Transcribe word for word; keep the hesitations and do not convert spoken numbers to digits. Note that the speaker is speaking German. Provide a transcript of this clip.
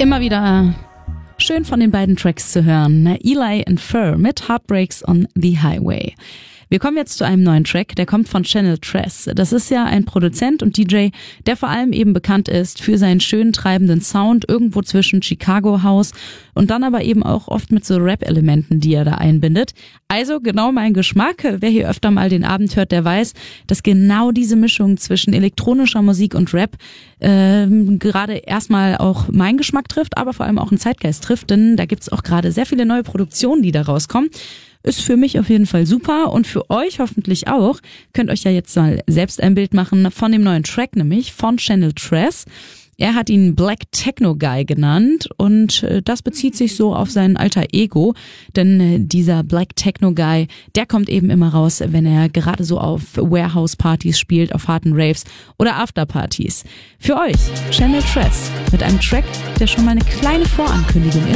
Immer wieder schön von den beiden Tracks zu hören. Eli and Fur mit Heartbreaks on the Highway. Wir kommen jetzt zu einem neuen Track, der kommt von Channel Tres. Das ist ja ein Produzent und D J, der vor allem eben bekannt ist für seinen schönen treibenden Sound irgendwo zwischen Chicago House und dann aber eben auch oft mit so Rap-Elementen, die er da einbindet. Also genau mein Geschmack. Wer hier öfter mal den Abend hört, der weiß, dass genau diese Mischung zwischen elektronischer Musik und Rap äh, gerade erstmal auch meinen Geschmack trifft, aber vor allem auch einen Zeitgeist trifft, denn da gibt's auch gerade sehr viele neue Produktionen, die da rauskommen. Ist für mich auf jeden Fall super und für euch hoffentlich auch. Könnt euch ja jetzt mal selbst ein Bild machen von dem neuen Track, nämlich von Channel Tres. Er hat ihn Black Techno Guy genannt und das bezieht sich so auf sein alter Ego, denn dieser Black Techno Guy, der kommt eben immer raus, wenn er gerade so auf Warehouse-Partys spielt, auf harten Raves oder Afterpartys. Für euch Channel Tres mit einem Track, der schon mal eine kleine Vorankündigung ist.